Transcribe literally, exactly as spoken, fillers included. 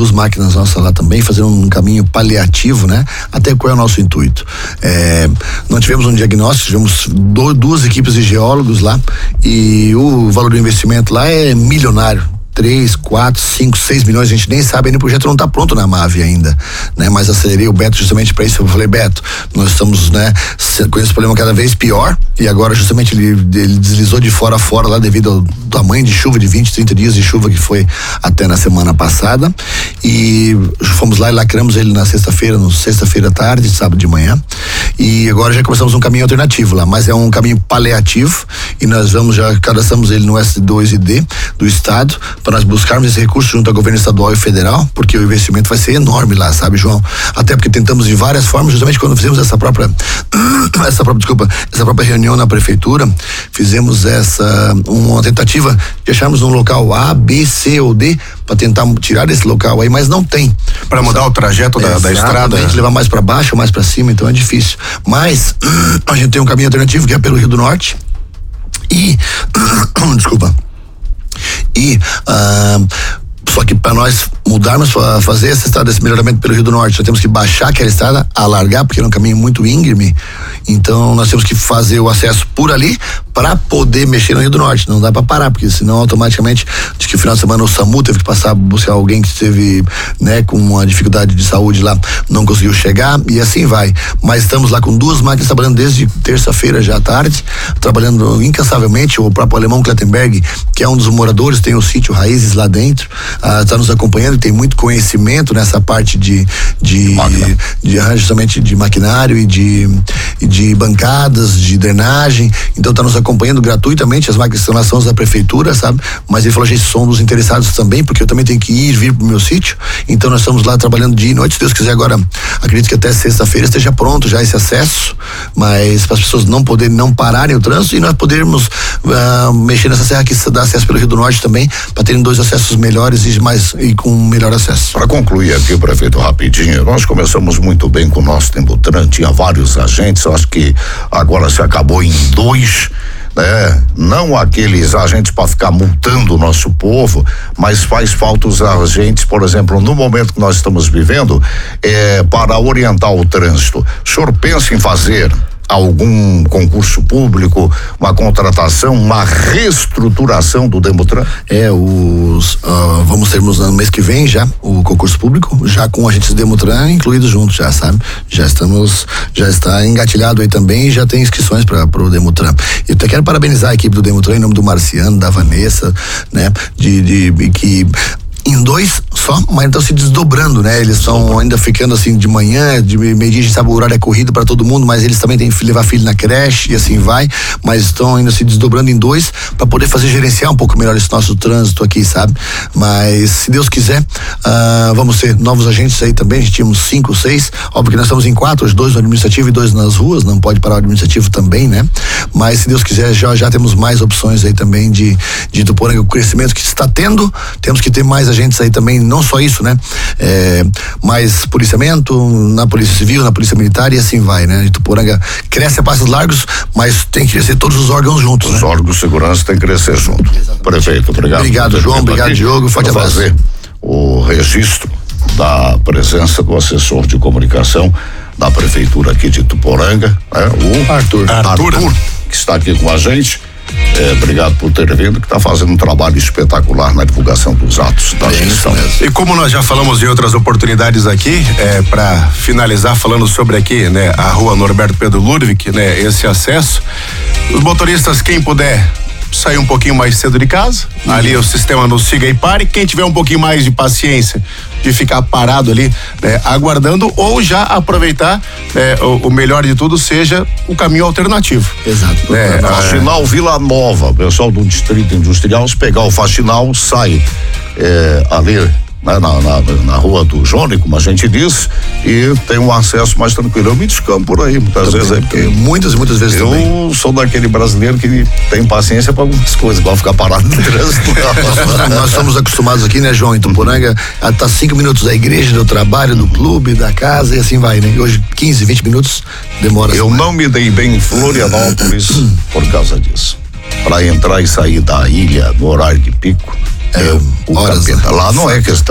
duas máquinas nossas lá também, fazendo um caminho paliativo, né? Até qual é o nosso intuito. É, não tivemos um diagnóstico, tivemos do, duas equipes de geólogos lá e o valor do investimento lá é milionário. três, quatro, cinco, seis milhões, a gente nem sabe, ainda o projeto não está pronto na MAVE ainda, né? Mas acelerei o Beto justamente para isso. Eu falei, Beto, nós estamos, né, com esse problema cada vez pior e agora justamente ele, ele deslizou de fora a fora lá devido ao tamanho de chuva de vinte, trinta dias de chuva que foi até na semana passada e fomos lá e lacramos ele na sexta-feira, no sexta-feira à tarde, sábado de manhã e agora já começamos um caminho alternativo lá, mas é um caminho paliativo e nós vamos, já cadastramos ele no S dois I D do estado para nós buscarmos esse recurso junto ao governo estadual e federal, porque o investimento vai ser enorme lá, sabe, João? Até porque tentamos de várias formas, justamente quando fizemos essa própria, essa própria, desculpa, essa própria reunião na prefeitura, fizemos essa, uma tentativa de acharmos um local A, B, C ou D para tentar tirar esse local aí, mas não tem. Para mudar sabe? o trajeto da, da estrada. A gente levar mais para baixo ou mais para cima, então é difícil. Mas a gente tem um caminho alternativo que é pelo Rio do Norte e, desculpa, E uh, só que para nós mudarmos, para fazer essa estrada, esse melhoramento pelo Rio do Norte, nós temos que baixar aquela estrada, alargar, porque é um caminho muito íngreme, então nós temos que fazer o acesso por ali para poder mexer no Rio do Norte, não dá para parar, porque senão automaticamente, diz que no final de semana o SAMU teve que passar, buscar alguém que esteve, né, com uma dificuldade de saúde lá, não conseguiu chegar e assim vai, mas estamos lá com duas máquinas trabalhando desde terça-feira já à tarde, trabalhando incansavelmente. O próprio alemão Klettenberg, que é um dos moradores, tem o sítio Raízes lá dentro, está uh, nos acompanhando e tem muito conhecimento nessa parte de de, de, de justamente de maquinário e de, e de bancadas, de drenagem, então está nos acompanhando gratuitamente. As máquinas são ações da prefeitura, sabe? Mas ele falou, gente, são dos interessados também, porque eu também tenho que ir vir pro meu sítio, então nós estamos lá trabalhando dia e noite, se Deus quiser. Agora, acredito que até sexta-feira esteja pronto já esse acesso, mas para as pessoas não poderem, não pararem o trânsito e nós podermos uh, mexer nessa serra que dá acesso pelo Rio do Norte também, para terem dois acessos melhores e mais e com melhor acesso. Para concluir aqui, prefeito, rapidinho, nós começamos muito bem com o nosso Demutran, tinha vários agentes, eu acho que agora se acabou em dois, né? Não aqueles agentes para ficar multando o nosso povo, mas faz falta os agentes, por exemplo, no momento que nós estamos vivendo, é, para orientar o trânsito. O senhor pensa em fazer algum concurso público, uma contratação, uma reestruturação do Demutran? É, os uh, vamos termos no mês que vem já o concurso público, já com agentes do Demutran incluídos juntos, já sabe, já estamos, já está engatilhado aí também, já tem inscrições para o Demutran. Eu até quero parabenizar a equipe do Demutran em nome do Marciano, da Vanessa, né, de, de, de que em dois só, mas estão se desdobrando, né? Eles estão ainda ficando assim de manhã, de meio-dia, a gente sabe o horário é corrido para todo mundo, mas eles também têm que levar filho na creche e assim vai, mas estão ainda se desdobrando em dois para poder fazer gerenciar um pouco melhor esse nosso trânsito aqui, sabe? Mas se Deus quiser, uh, vamos ter novos agentes aí também. A gente tínhamos cinco, seis, óbvio que nós estamos em quatro, os dois no administrativo e dois nas ruas, não pode parar o administrativo também, né? Mas se Deus quiser, já, já temos mais opções aí também de, de Ituporanga, o crescimento que está tendo, temos que ter mais agentes aí também, não só isso, né? É, mais policiamento na Polícia Civil, na Polícia Militar e assim vai, né? Ituporanga cresce a passos largos, mas tem que crescer todos os órgãos juntos, Os né? órgãos de segurança têm que crescer junto. Exatamente. Prefeito, obrigado. Obrigado, João, obrigado, aqui. Diogo, forte abraço. Fazer o registro da presença do assessor de comunicação da Prefeitura aqui de Ituporanga, né? O Arthur. Arthur, Arthur, que está aqui com a gente. É, obrigado por ter vindo, que está fazendo um trabalho espetacular na divulgação dos atos da gestão. E como nós já falamos em outras oportunidades aqui, é, para finalizar falando sobre aqui, né, a rua Norberto Pedro Ludwig, né, esse acesso, os motoristas, quem puder sair um pouquinho mais cedo de casa, uhum. ali o sistema não siga e pare, quem tiver um pouquinho mais de paciência de ficar parado ali, né, aguardando, ou já aproveitar, né, o, o melhor de tudo seja o caminho alternativo. Exato. É, Faxinal Vila Nova, o pessoal do Distrito Industrial, se pegar o Faxinal, sai é, ali, né, na, na, na rua do Jônio, como a gente diz, e tem um acesso mais tranquilo. Eu me descampo por aí, muitas também, vezes. É porque muitas, muitas vezes eu também. Eu sou daquele brasileiro que tem paciência para algumas coisas, igual ficar parado no trânsito. Nós somos acostumados aqui, né, João, em Ituporanga, a estar cinco minutos da igreja, do trabalho, do clube, da casa e assim vai, né? E hoje quinze, vinte minutos demora. Eu assim, não me dei bem em Florianópolis por causa disso. Para entrar e sair da ilha no horário de pico, é, eu, o horas, capeta, lá não é questão